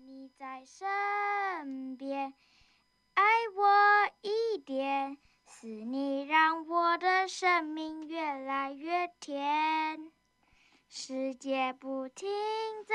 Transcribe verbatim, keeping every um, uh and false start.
你在身边，爱我一点，是你让我的生命越来越甜。世界不停在